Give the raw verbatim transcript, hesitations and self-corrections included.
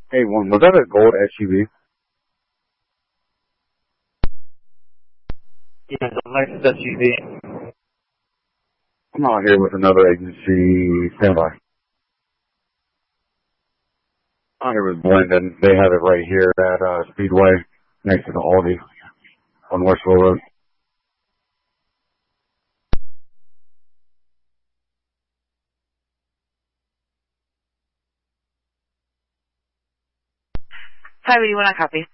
Hey, one, was that a gold S U V? Yeah, the Lexus S U V. I'm out here with another agency. Stand by. I'm out here with Blendon. They have it right here at uh, Speedway, next to the Aldi on Westville Road. Hi, what do you want to copy?